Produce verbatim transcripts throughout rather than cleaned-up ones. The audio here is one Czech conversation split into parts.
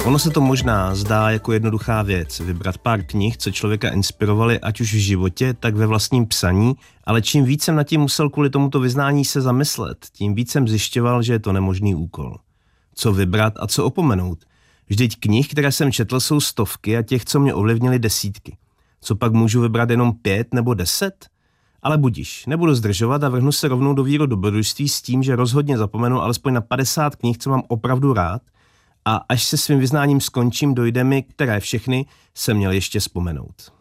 Ono se to možná zdá jako jednoduchá věc, vybrat pár knih, co člověka inspirovaly ať už v životě, tak ve vlastním psaní, ale čím víc jsem nad tím musel kvůli tomuto vyznání se zamyslet, tím víc jsem zjišťoval, že je to nemožný úkol. Co vybrat a co opomenout? Vždyť knih, které jsem četl, jsou stovky a těch, co mě ovlivnili, desítky. Co pak můžu vybrat jenom pět nebo deset? Ale budiš, nebudu zdržovat a vrhnu se rovnou do víru dobrodružství s tím, že rozhodně zapomenu alespoň na padesát knih, co mám opravdu rád, a až se svým vyznáním skončím, dojde mi, které všechny jsem měl ještě vzpomenout.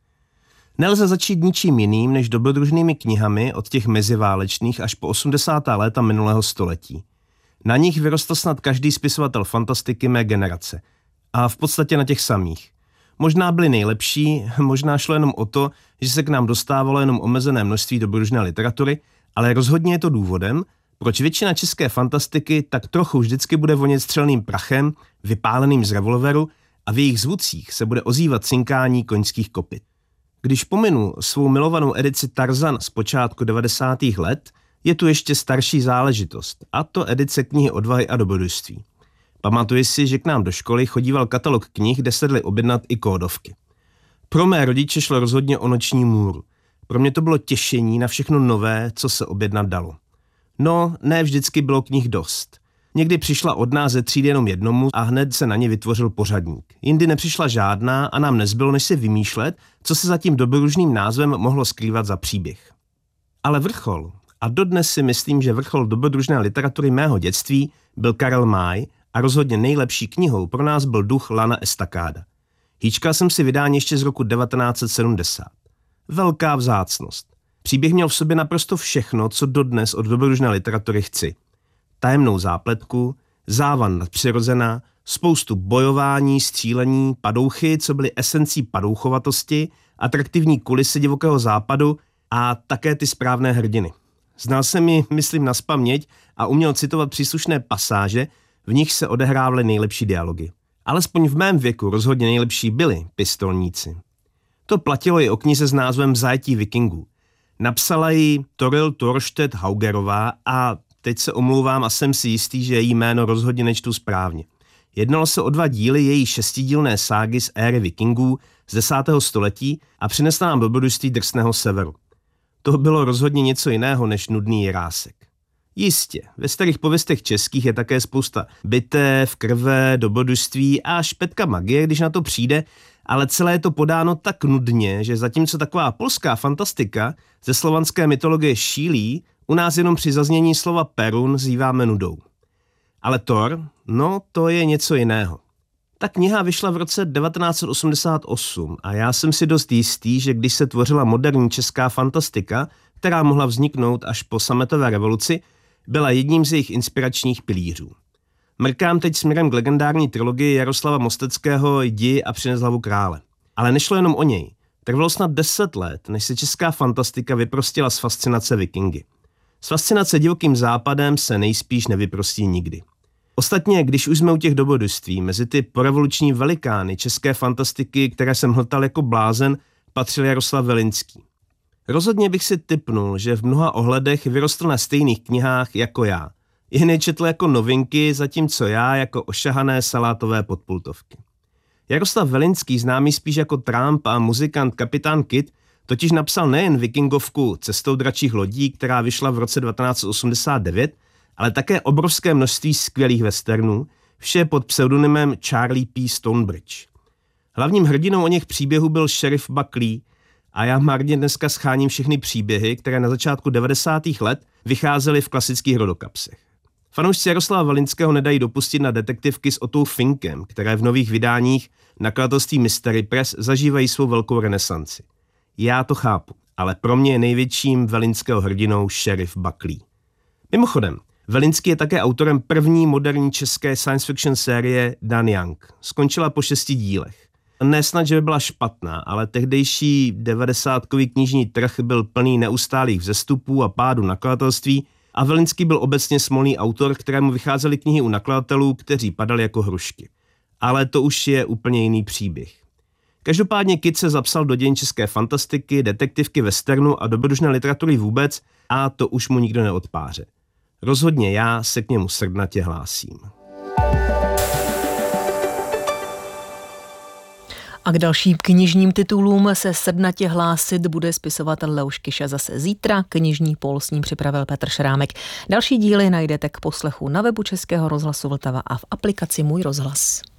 Nelze začít ničím jiným než dobrodružnými knihami od těch meziválečných až po osmdesátá léta minulého století. Na nich vyrostl snad každý spisovatel fantastiky mé generace. A v podstatě na těch samých. Možná byli nejlepší, možná šlo jenom o to, že se k nám dostávalo jenom omezené množství dobrodružné literatury, ale rozhodně je to důvodem, proč většina české fantastiky tak trochu vždycky bude vonět střelným prachem, vypáleným z revolveru a v jejich zvucích se bude ozývat cinkání koňských kopyt. Když pominu svou milovanou edici Tarzan z počátku devadesátých let, je tu ještě starší záležitost, a to edice knihy Odvahy a dobrodružství. Pamatuji si, že k nám do školy chodíval katalog knih, kde se dali objednat i kódovky. Pro mé rodiče šlo rozhodně o noční můru. Pro mě to bylo těšení na všechno nové, co se objednat dalo. No, ne vždycky bylo knih dost. Někdy přišla od nás ze třídy jenom jednomu a hned se na ně vytvořil pořadník. Jindy nepřišla žádná a nám nezbylo, než si vymýšlet, co se za tím dobrodružným názvem mohlo skrývat za příběh. Ale vrchol, a dodnes si myslím, že vrchol dobrodružné literatury mého dětství byl Karel May a rozhodně nejlepší knihou pro nás byl Duch Lana Estakáda. Hýčkal jsem si vydání ještě z roku devatenáct set sedmdesát. Velká vzácnost. Příběh měl v sobě naprosto všechno, co dodnes od dobrodružné literatury chci. Tajemnou zápletku, závan nadpřirozená, spoustu bojování, střílení, padouchy, co byly esencí padouchovatosti, atraktivní kulisy divokého západu a také ty správné hrdiny. Znal jsem ji, myslím, nazpaměť a uměl citovat příslušné pasáže, v nich se odehrávaly nejlepší dialogy. Alespoň v mém věku rozhodně nejlepší byli pistolníci. To platilo i o knize s názvem Zajetí vikingů. Napsala ji Toril Torstedt Haugerová a teď se omlouvám a jsem si jistý, že její jméno rozhodně nečtu správně. Jednalo se o dva díly její šestidílné ságy z éry vikingů z desátého století a přinesla nám dobrodružství drsného severu. To bylo rozhodně něco jiného než nudný jirásek. Jistě, ve starých pověstech českých je také spousta bitev, krve, dobrodružství a špetka magie, když na to přijde, ale celé je to podáno tak nudně, že zatímco taková polská fantastika ze slovanské mytologie šílí, u nás jenom při zaznění slova Perun zýváme nudou. Ale Thor, no to je něco jiného. Ta kniha vyšla v roce devatenáct set osmdesát osm a já jsem si dost jistý, že když se tvořila moderní česká fantastika, která mohla vzniknout až po sametové revoluci, byla jedním z jejich inspiračních pilířů. Mrkám teď směrem k legendární trilogii Jaroslava Mosteckého Jdi a přines hlavu krále. Ale nešlo jenom o něj. Trvalo snad deset let, než se česká fantastika vyprostila z fascinace vikingy. Z fascinace divokým západem se nejspíš nevyprostí nikdy. Ostatně, když už jsme u těch dobrodružství, mezi ty porevoluční velikány české fantastiky, které jsem hltal jako blázen, patřil Jaroslav Velinský. Rozhodně bych si tipnul, že v mnoha ohledech vyrostl na stejných knihách jako já. Jen je četl jako novinky, zatímco já jako ošahané salátové podpultovky. Jaroslav Velinský, známý spíš jako Trump a muzikant Kapitán Kidd, totiž napsal nejen vikingovku Cestou dračích lodí, která vyšla v roce devatenáct set osmdesát devět, ale také obrovské množství skvělých westernů, vše pod pseudonymem Charlie P. Stonebridge. Hlavním hrdinou o něch příběhů byl šerif Buck Lee a já marně dneska scháním všechny příběhy, které na začátku devadesátých let vycházely v klasických rodokapsech. Fanoušci Jaroslava Velinského nedají dopustit na detektivky s Otou Finkem, které v nových vydáních nakladatelství Mystery Press zažívají svou velkou renesanci. Já to chápu, ale pro mě je největším Velinského hrdinou šerif Buck Lee. Mimochodem, Velinský je také autorem první moderní české science fiction série Dan Young. Skončila po šesti dílech. Ne snad, že by byla špatná, ale tehdejší devadesátkový knižní trh byl plný neustálých vzestupů a pádu nakladatelství a Velinský byl obecně smolný autor, kterému vycházely knihy u nakladatelů, kteří padali jako hrušky. Ale to už je úplně jiný příběh. Každopádně Kidd se zapsal do dějin české fantastiky, detektivky, westernu a dobrodružné literatury vůbec a to už mu nikdo neodpáře. Rozhodně já se k němu srdnatě hlásím. A k dalším knižním titulům se sednatě hlásit bude spisovatel Leoš Kyša zase zítra. Knižní pól s ním připravil Petr Šrámek. Další díly najdete k poslechu na webu Českého rozhlasu Vltava a v aplikaci Můj rozhlas.